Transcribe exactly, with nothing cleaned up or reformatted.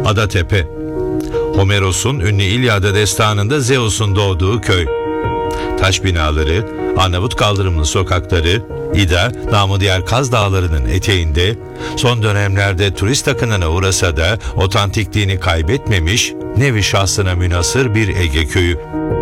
Adatepe, Homeros'un ünlü İlyada destanında Zeus'un doğduğu köy. Taş binaları, Arnavut kaldırımlı sokakları, İda, namı diğer Kaz Dağları'nın eteğinde, son dönemlerde turist akınına uğrasa da otantikliğini kaybetmemiş, nevi şahsına münhasır bir Ege köyü.